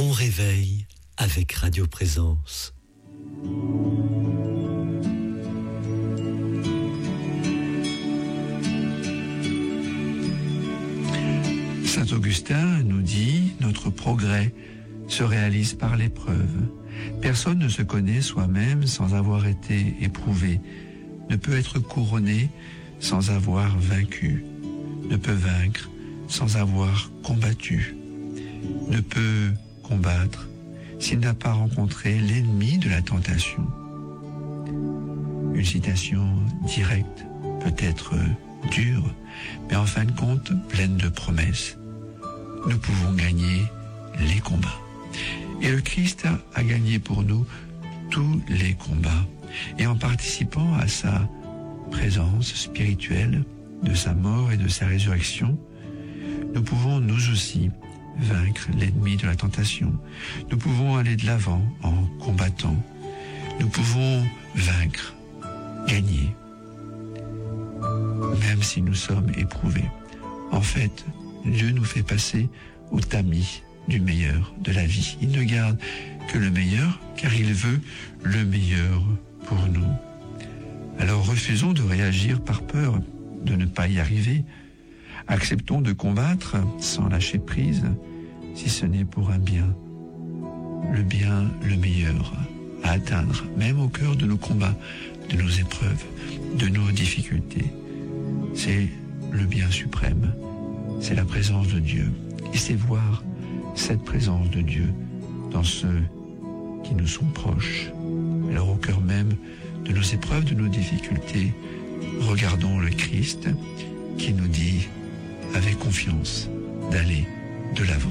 Bon réveil avec Radio Présence. Saint Augustin nous dit « Notre progrès se réalise par l'épreuve. Personne ne se connaît soi-même sans avoir été éprouvé, ne peut être couronné sans avoir vaincu, ne peut vaincre sans avoir combattu, ne peut combattre s'il n'a pas rencontré l'ennemi de la tentation. » Une citation directe, peut-être dure, mais en fin de compte pleine de promesses. Nous pouvons gagner les combats. Et le Christ a gagné pour nous tous les combats. Et en participant à sa présence spirituelle, de sa mort et de sa résurrection, nous pouvons nous aussi vaincre l'ennemi de la tentation. Nous pouvons aller de l'avant en combattant. Nous pouvons vaincre, gagner, même si nous sommes éprouvés. En fait, Dieu nous fait passer au tamis du meilleur de la vie. Il ne garde que le meilleur, car il veut le meilleur pour nous. Alors refusons de réagir par peur de ne pas y arriver. Acceptons de combattre sans lâcher prise, si ce n'est pour un bien, le meilleur à atteindre, même au cœur de nos combats, de nos épreuves, de nos difficultés. C'est le bien suprême, c'est la présence de Dieu. Et c'est voir cette présence de Dieu dans ceux qui nous sont proches. Alors au cœur même de nos épreuves, de nos difficultés, regardons le Christ qui nous dit avec confiance d'aller de l'avant.